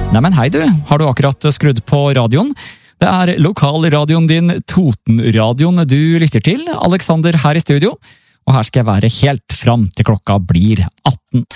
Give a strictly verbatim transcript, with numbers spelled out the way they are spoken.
Neimen hei du, har du akkurat skrudd på radioen? Det er lokalradioen din, Totenradioen, du lytter til. Alexander her i studio, og her skal jeg være helt fram til klokka blir atten.